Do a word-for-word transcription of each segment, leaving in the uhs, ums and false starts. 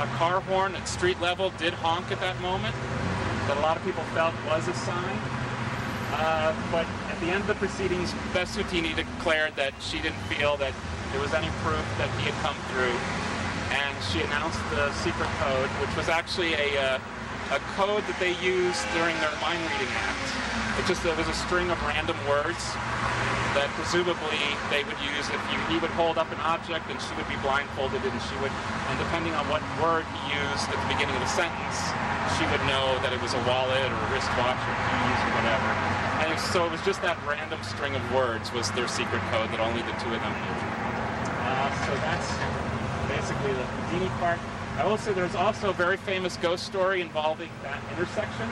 a car horn at street level did honk at that moment, that a lot of people felt was a sign. Uh, but at the end of the proceedings, Bess Houdini declared that she didn't feel that there was any proof that he had come through, and she announced the secret code, which was actually a, uh, a code that they used during their mind reading act. It just it was a string of random words that presumably they would use if you, he would hold up an object and she would be blindfolded, and she would, and depending on what word he used at the beginning of the sentence, she would know that it was a wallet or a wristwatch or keys or whatever. And it, so it was just that random string of words was their secret code that only the two of them knew. Uh, so that's basically the Houdini part. I will say there's also a very famous ghost story involving that intersection.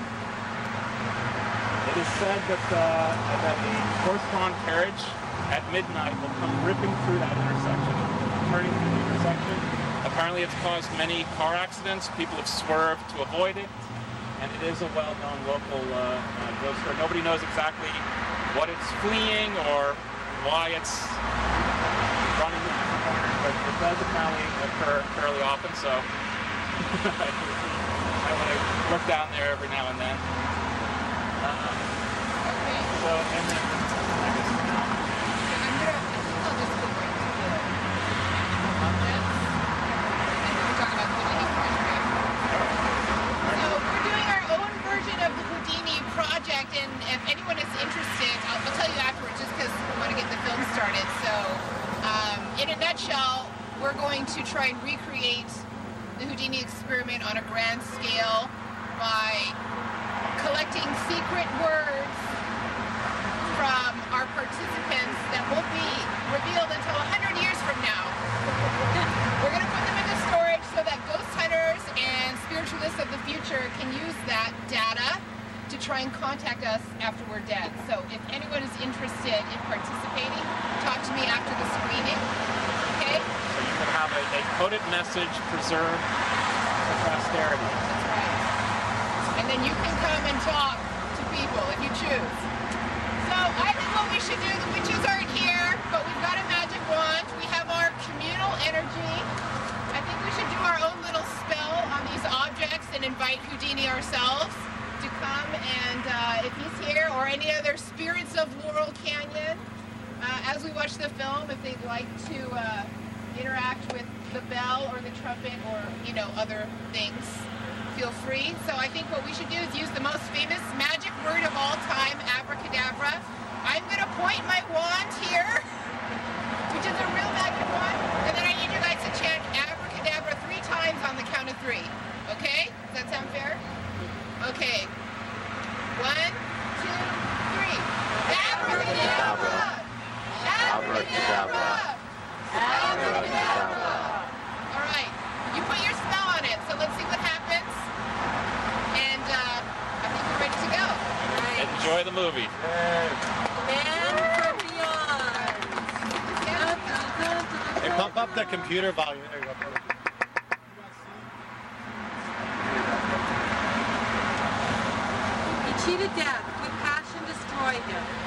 It is said that, uh, that the horse-drawn carriage at midnight will come ripping through that intersection, turning through the intersection. Apparently it's caused many car accidents. People have swerved to avoid it, and it is a well-known local uh, uh, ghost story. Nobody knows exactly what it's fleeing or why it's running into the corner, but it does apparently occur fairly often, so I want to look down there every now and then. Uh, okay. So, and then, I guess now. I'm gonna, I think I'll just go right to the objects. And we're talking about the Houdini project. So we're doing our own version of the Houdini project, and if anyone is interested, I'll, I'll tell you afterwards just because we want to get the film started. So, um, in a nutshell, we're going to try and recreate the Houdini experiment on a grand scale by collecting secret words from our participants that won't be revealed until one hundred years from now. We're going to put them into storage so that ghost hunters and spiritualists of the future can use that data to try and contact us after we're dead. So if anyone is interested in participating, talk to me after the screening, okay? So you can have a, a coded message preserved for posterity. That's right. And then you can come and talk to people if you choose. So I think what we should do, the witches aren't here, but we've got a magic wand. We have our communal energy. I think we should do our own little spell on these objects and invite Houdini ourselves to come, and uh, if he's here, or any other spirits of Laurel Canyon, uh, as we watch the film, if they'd like to uh, interact with the bell or the trumpet or, you know, other things, feel free. So I think what we should do is use the most famous magic word of all time, abracadabra. I'm going to point my wand here, which is a real magic wand, and then I need you guys to chant abracadabra three times on the count of three. Okay? Does that sound fair? Okay. One, two, three. Abracadabra! Abracadabra! Abracadabra! All right. You put your spell on it, so let's see what happens. And uh, I think we're ready to go. Right. Enjoy the movie. Man from beyond. Hey, pump up the computer volume. There you go. He cheated death. With passion destroy him.